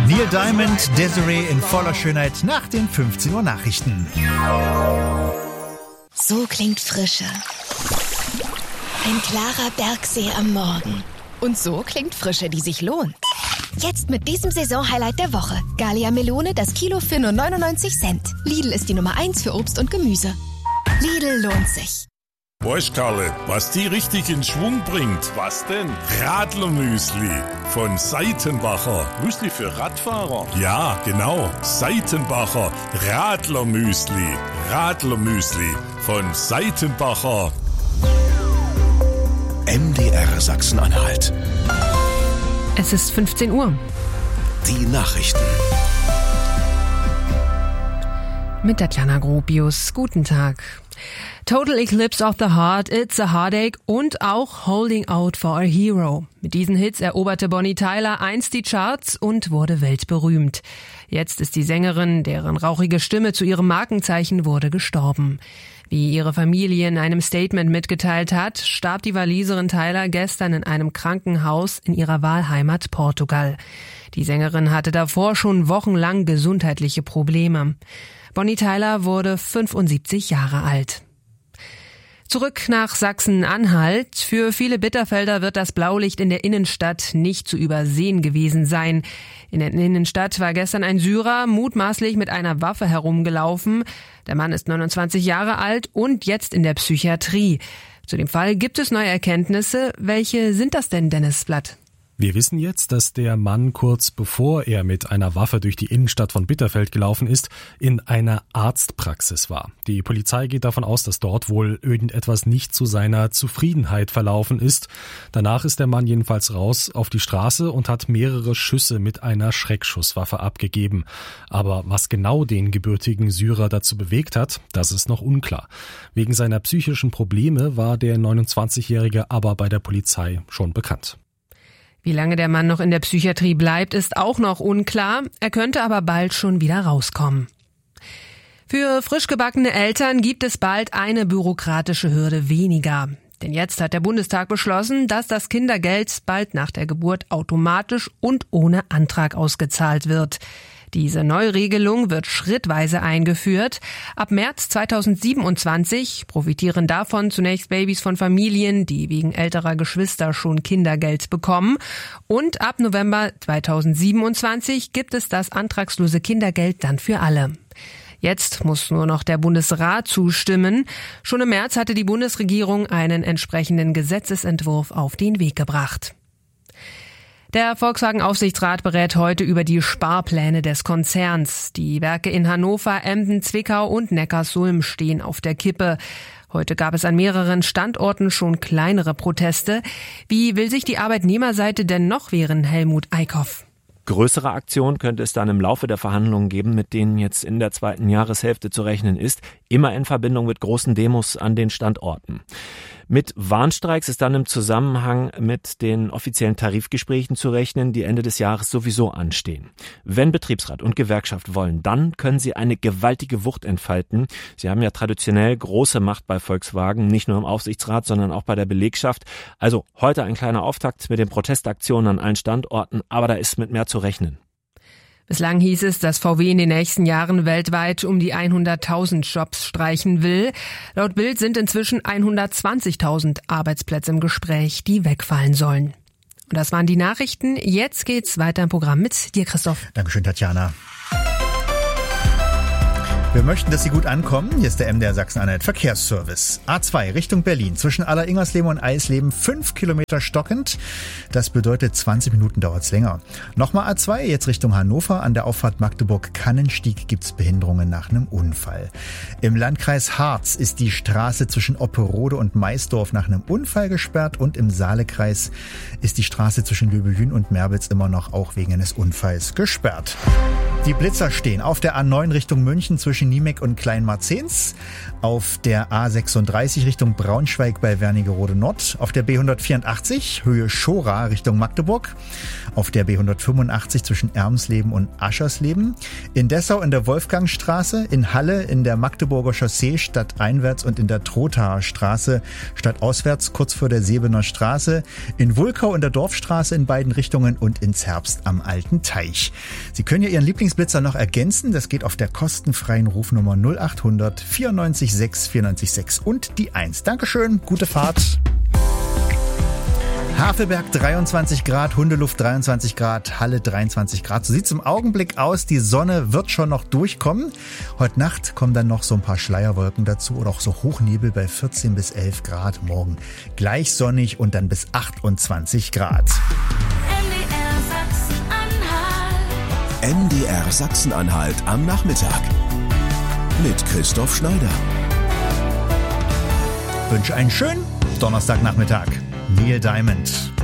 Neil Diamond, Desiree in voller Schönheit nach den 15 Uhr Nachrichten. So klingt Frische. Ein klarer Bergsee am Morgen. Und so klingt Frische, die sich lohnt. Jetzt mit diesem Saisonhighlight der Woche. Gallia Melone, das Kilo für nur 99 Cent. Lidl ist die Nummer 1 für Obst und Gemüse. Lidl lohnt sich. Weißt, Karle, was die richtig in Schwung bringt? Was denn? Radlermüsli von Seitenbacher. Müsli für Radfahrer? Ja, genau. Seitenbacher Radlermüsli. Radlermüsli von Seitenbacher. MDR Sachsen-Anhalt. Es ist 15 Uhr. Die Nachrichten. Mit Tatjana Gropius. Guten Tag. Total Eclipse of the Heart, It's a Heartache und auch Holding Out for a Hero. Mit diesen Hits eroberte Bonnie Tyler einst die Charts und wurde weltberühmt. Jetzt ist die Sängerin, deren rauchige Stimme zu ihrem Markenzeichen wurde, gestorben. Wie ihre Familie in einem Statement mitgeteilt hat, starb die Waliserin Tyler gestern in einem Krankenhaus in ihrer Wahlheimat Portugal. Die Sängerin hatte davor schon wochenlang gesundheitliche Probleme. Bonnie Tyler wurde 75 Jahre alt. Zurück nach Sachsen-Anhalt. Für viele Bitterfelder wird das Blaulicht in der Innenstadt nicht zu übersehen gewesen sein. In der Innenstadt war gestern ein Syrer mutmaßlich mit einer Waffe herumgelaufen. Der Mann ist 29 Jahre alt und jetzt in der Psychiatrie. Zu dem Fall gibt es neue Erkenntnisse. Welche sind das denn, Dennis Blatt? Wir wissen jetzt, dass der Mann kurz bevor er mit einer Waffe durch die Innenstadt von Bitterfeld gelaufen ist, in einer Arztpraxis war. Die Polizei geht davon aus, dass dort wohl irgendetwas nicht zu seiner Zufriedenheit verlaufen ist. Danach ist der Mann jedenfalls raus auf die Straße und hat mehrere Schüsse mit einer Schreckschusswaffe abgegeben. Aber was genau den gebürtigen Syrer dazu bewegt hat, das ist noch unklar. Wegen seiner psychischen Probleme war der 29-Jährige aber bei der Polizei schon bekannt. Wie lange der Mann noch in der Psychiatrie bleibt, ist auch noch unklar. Er könnte aber bald schon wieder rauskommen. Für frisch gebackene Eltern gibt es bald eine bürokratische Hürde weniger. Denn jetzt hat der Bundestag beschlossen, dass das Kindergeld bald nach der Geburt automatisch und ohne Antrag ausgezahlt wird. Diese Neuregelung wird schrittweise eingeführt. Ab März 2027 profitieren davon zunächst Babys von Familien, die wegen älterer Geschwister schon Kindergeld bekommen. Und ab November 2027 gibt es das antragslose Kindergeld dann für alle. Jetzt muss nur noch der Bundesrat zustimmen. Schon im März hatte die Bundesregierung einen entsprechenden Gesetzesentwurf auf den Weg gebracht. Der Volkswagen-Aufsichtsrat berät heute über die Sparpläne des Konzerns. Die Werke in Hannover, Emden, Zwickau und Neckarsulm stehen auf der Kippe. Heute gab es an mehreren Standorten schon kleinere Proteste. Wie will sich die Arbeitnehmerseite denn noch wehren, Helmut Eickhoff? Größere Aktionen könnte es dann im Laufe der Verhandlungen geben, mit denen jetzt in der zweiten Jahreshälfte zu rechnen ist, immer in Verbindung mit großen Demos an den Standorten. Mit Warnstreiks ist dann im Zusammenhang mit den offiziellen Tarifgesprächen zu rechnen, die Ende des Jahres sowieso anstehen. Wenn Betriebsrat und Gewerkschaft wollen, dann können sie eine gewaltige Wucht entfalten. Sie haben ja traditionell große Macht bei Volkswagen, nicht nur im Aufsichtsrat, sondern auch bei der Belegschaft. Also heute ein kleiner Auftakt mit den Protestaktionen an allen Standorten, aber da ist mit mehr zu rechnen. Bislang hieß es, dass VW in den nächsten Jahren weltweit um die 100.000 Jobs streichen will. Laut Bild sind inzwischen 120.000 Arbeitsplätze im Gespräch, die wegfallen sollen. Und das waren die Nachrichten. Jetzt geht's weiter im Programm mit dir, Christoph. Dankeschön, Tatjana. Wir möchten, dass Sie gut ankommen. Hier ist der MDR Sachsen-Anhalt Verkehrsservice. A2 Richtung Berlin. Zwischen Aller-Ingersleben und Eisleben 5 Kilometer stockend. Das bedeutet, 20 Minuten dauert's länger. Nochmal A2, jetzt Richtung Hannover. An der Auffahrt Magdeburg-Kannenstieg gibt's Behinderungen nach einem Unfall. Im Landkreis Harz ist die Straße zwischen Opperode und Maisdorf nach einem Unfall gesperrt. Und im Saalekreis ist die Straße zwischen Löbelhün und Merbitz immer noch auch wegen eines Unfalls gesperrt. Die Blitzer stehen auf der A9 Richtung München zwischen Niemeck und Kleinmarzens, auf der A36 Richtung Braunschweig bei Wernigerode Nord, auf der B184 Höhe Schora Richtung Magdeburg, auf der B185 zwischen Ermsleben und Aschersleben, in Dessau in der Wolfgangstraße, in Halle in der Magdeburger Chaussee stadteinwärts und in der Trothaer Straße stadtauswärts kurz vor der Sebener Straße, in Wulkau in der Dorfstraße in beiden Richtungen und in Zerbst am Alten Teich. Sie können ja Ihren Lieblingsblitzer noch ergänzen. Das geht auf der kostenfreien Rufnummer 0800 94 6 94 6 und die 1. Dankeschön, gute Fahrt. Havelberg 23 Grad, Hundeluft 23 Grad, Halle 23 Grad. So sieht es im Augenblick aus. Die Sonne wird schon noch durchkommen. Heute Nacht kommen dann noch so ein paar Schleierwolken dazu oder auch so Hochnebel bei 14 bis 11 Grad. Morgen gleich sonnig und dann bis 28 Grad. NDR Sachsen-Anhalt am Nachmittag mit Christoph Schneider. Wünsche einen schönen Donnerstagnachmittag. Neil Diamond.